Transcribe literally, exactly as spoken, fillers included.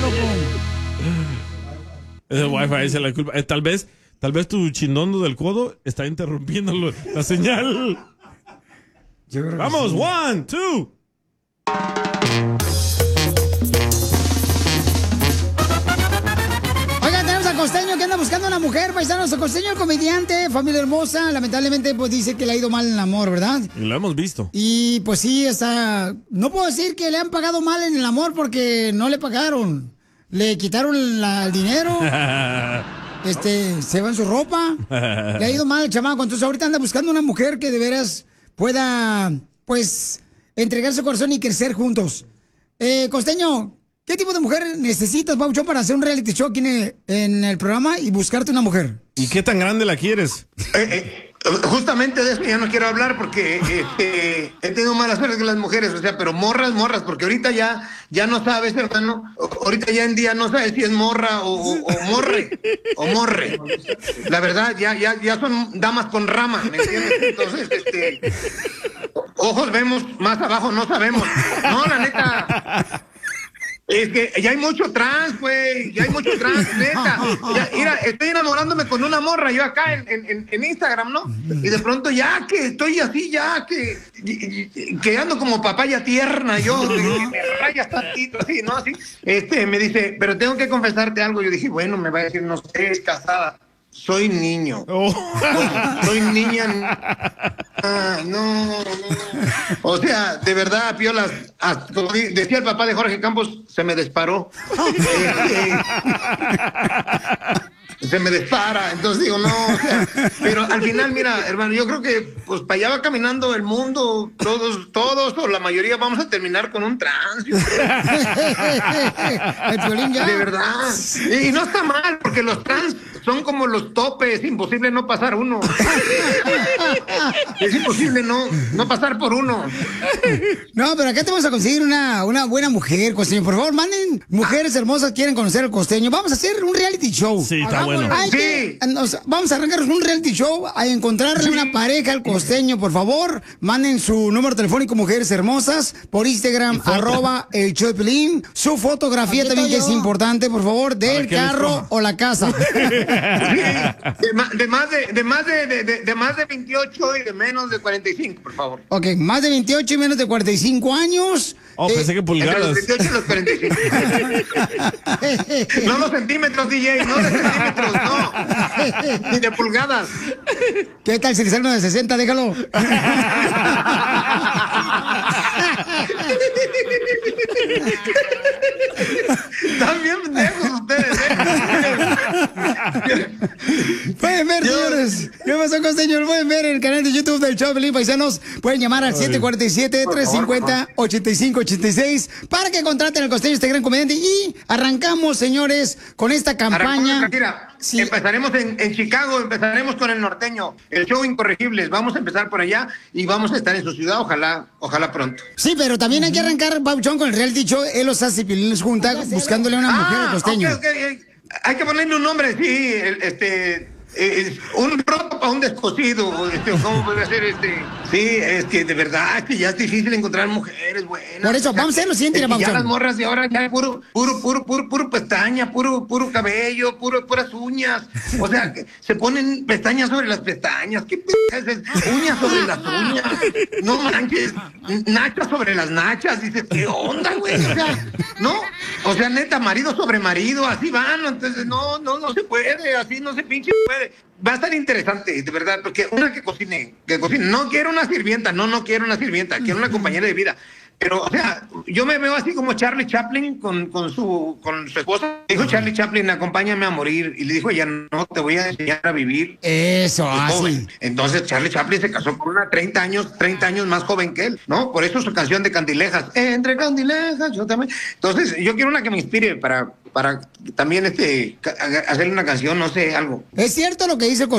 loco. El wifi esa es la culpa. Eh, tal vez, tal vez tu chinondo del codo está interrumpiendo lo- la señal. Vamos, sí. one, two. Oigan, tenemos a Costeño que anda buscando una mujer, paisanos. A Costeño, el comediante, familia hermosa, lamentablemente pues dice que le ha ido mal en el amor, ¿verdad? Y lo hemos visto. Y pues sí, está... No puedo decir que le han pagado mal en el amor porque no le pagaron. Le quitaron la- el dinero, este, se va en su ropa. Le ha ido mal el chamaco. Entonces ahorita anda buscando una mujer que de veras pueda, pues, entregar su corazón y crecer juntos. Eh, Costeño, ¿qué tipo de mujer necesitas, Pauchón, para hacer un reality show aquí en el, en el programa y buscarte una mujer? ¿Y qué tan grande la quieres? Eh, eh, justamente de eso ya no quiero hablar porque este, he tenido mala suerte con las mujeres, o sea, pero morras, morras, porque ahorita ya, ya no sabes, hermano, ahorita ya en día no sabes si es morra o, o, o morre, o morre. La verdad, ya, ya, ya son damas con rama, ¿me entiendes? Entonces, este, ojos vemos, más abajo no sabemos. No, la neta... Es que ya hay mucho trans, güey, ya hay mucho trans, neta. Ya, mira, estoy enamorándome con una morra yo acá en, en, en Instagram, ¿no? Y de pronto ya que estoy así, ya que, que ando como papaya tierna, yo, que me rayas tantito, así, ¿no? Así, este, me dice, pero tengo que confesarte algo. Yo dije, bueno, me va a decir, no sé, es casada. Soy niño. Oh. Bueno, soy niña. Ah, no, no. O sea, de verdad, Piolas, hasta, como decía el papá de Jorge Campos, se me disparó. Este, se me dispara. Entonces digo, no, o sea, pero al final, mira, hermano, yo creo que pues para allá va caminando el mundo, todos, todos, o la mayoría vamos a terminar con un trans. yo creo. El Piolín ya. De verdad. Y no está mal, porque los trans son como los topes, es imposible no pasar uno. Es imposible no, no pasar por uno. No, pero acá te vamos a conseguir una, una buena mujer, Costeño. Por favor, manden mujeres hermosas que quieren conocer al Costeño. Vamos a hacer un reality show. Sí, está bueno. Hay Sí. que- nos- vamos a arrancar un reality show a encontrarle una pareja al Costeño, por favor. Manden su número telefónico, mujeres hermosas, por Instagram, arroba el show de Piolín. Su fotografía Aquí también, que estoy es yo. importante, por favor, del que les carro coja. o la casa. Sí, de, ma- de más de, de más de, de, de- de más de veintiocho y de menos de cuarenta y cinco, por favor. Ok, más de veintiocho y menos de cuarenta y cinco años. Oh, Eh, pensé que Entre los pulgadas. veintiocho y los cuarenta y cinco. No los centímetros, D J, no de centímetros, no. Ni de pulgadas. ¿Qué tal si le sale uno de sesenta? Déjalo. Están bien pendejos ustedes, ¿eh? Pueden ver, señores. ¿Qué pasó, Costeño? Lo pueden ver en el canal de YouTube del show de Piolín, paisanos. Pueden llamar al siete cuatro siete, tres cinco cero, ocho cinco ocho seis para que contraten al Costeño, este gran comediante. Y arrancamos, señores, con esta campaña. Arrancamos, mira, Sí. empezaremos en, en Chicago, empezaremos con el norteño, el show Incorregibles. Vamos a empezar por allá y vamos a estar en su ciudad, ojalá, ojalá pronto. Sí, pero también hay que arrancar, Pauchón, con el reality show. Él los hace y Piolín los junta buscándole una mujer al Costeño. ok, ok, ok. Hay que ponerle un nombre, sí, el- este, eh, un ropa para un descosido, este, ¿cómo puede ser este? Sí, es que de verdad es que ya es difícil encontrar mujeres buenas. Por eso, vamos a hacer lo siguiente, Es que mira, ya Pauchón. las morras de ahora ya puro, puro, puro, puro, puro pestaña, puro, puro cabello, puro, puras uñas. O sea, que se ponen pestañas sobre las pestañas, ¿qué p es? es? Uñas sobre las uñas. No manches, nachas sobre las nachas. Dices, ¿qué onda, güey? O sea, no, o sea, neta, marido sobre marido, así van, ¿no? Entonces, no, no, no se puede, así no se pinche puede. Va a estar interesante, de verdad, porque una que cocine, que cocine, no quiero una sirvienta, no, no quiero una sirvienta, quiero una compañera de vida. Pero, o sea, yo me veo así como Charlie Chaplin con, con su con su esposa. Dijo Charlie Chaplin, acompáñame a morir. Y le dijo ella, no, te voy a enseñar a vivir. Eso, así. Joven. Entonces Charlie Chaplin se casó con una treinta años, treinta años más joven que él, ¿no? Por eso su canción de Candilejas, entre Candilejas, yo también. Entonces, yo quiero una que me inspire para, para también este ca- hacerle una canción, no sé, algo. Es cierto lo que dice el